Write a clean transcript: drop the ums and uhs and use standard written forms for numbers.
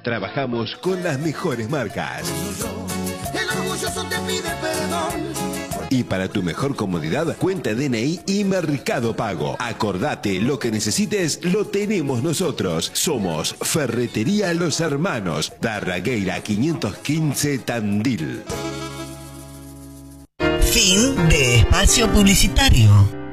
Trabajamos con las mejores marcas. El orgulloso te pide perdón. Y para tu mejor comodidad, cuenta DNI y Mercado Pago. Acordate, lo que necesites lo tenemos nosotros. Somos Ferretería Los Hermanos, Darragueira 515 Tandil. Fin de espacio publicitario.